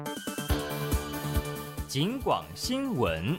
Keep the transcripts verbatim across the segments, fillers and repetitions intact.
警广新闻。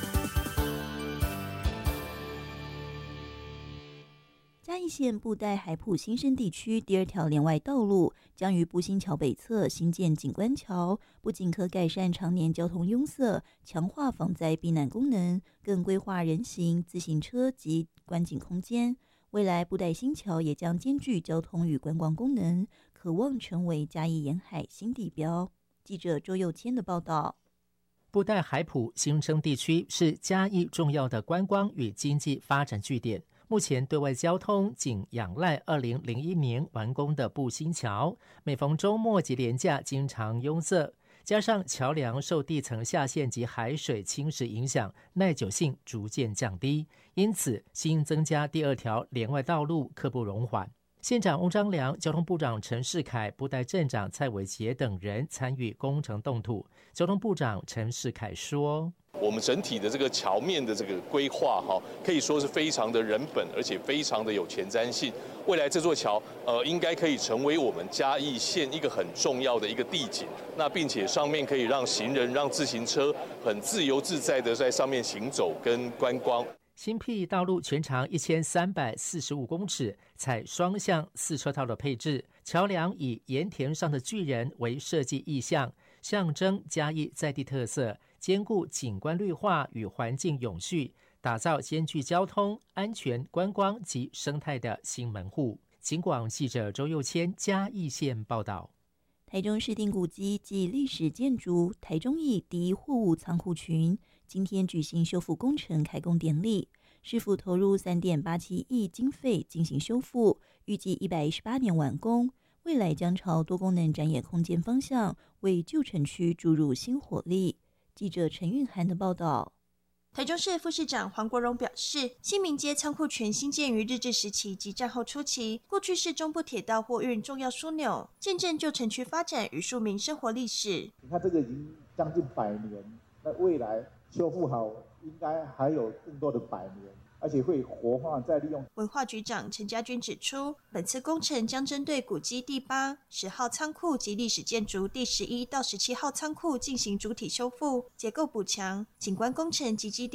嘉义县布袋海埔新生地区第二条连外道路将于步新桥北侧新建景观桥，不仅可改善常年交通拥塞，强化防灾避难功能，更规划人行、自行车及观景空间。未来布袋新桥也将兼具交通与观光功能，可望成为嘉义沿海新地标。记者周佑谦的报道。 布袋海埔新生地区是嘉义重要的观光与经济发展据点。目前对外交通仅仰赖二零零一年完工的步新桥，每逢周末及连假经常拥塞，加上桥梁受地层下陷及海水侵蚀影响，耐久性逐渐降低，因此新增加第二条连外道路刻不容缓。县长翁章良、交通部长陈世凯、布袋镇长蔡伟杰等人参与工程动土。交通部长陈世凯说， 我们整体的这个桥面的这个规划哈，可以说是非常的人本，而且非常的有前瞻性。未来这座桥呃，应该可以成为我们嘉义县一个很重要的一个地景。那并且上面可以让行人、让自行车很自由自在的在上面行走跟观光。 新辟道路全长一千三百四十五公尺，采双向四车道的配置，桥梁以盐田上的巨人为设计意象，象征嘉义在地特色，兼顾景观绿化与环境永续，打造兼具交通、安全、观光及生态的新门户。警广记者周佑谦嘉义县报道。 台中市定古迹及历史建筑台中驿第一货物仓库群今天举行修复工程开工典礼，市府投入 三点八七亿经费进行修复，预计一百一十八年完工，未来将朝多功能展演空间方向为旧城区注入新活力。记者陈韵涵的报道。 台中市副市长黄国荣表示，新民街仓库群兴建于日治时期及战后初期，过去是中部铁道货运重要枢纽，见证旧城区发展与庶民生活历史。 你看这个已经将近百年，那未来修复好应该还有更多的百年，而且会活化再利用。 文化局长陈家军指出，本次工程将针对古迹第八、十号仓库及历史建筑第十一到十七号仓库进行主体修复、结构补强、景观工程及基地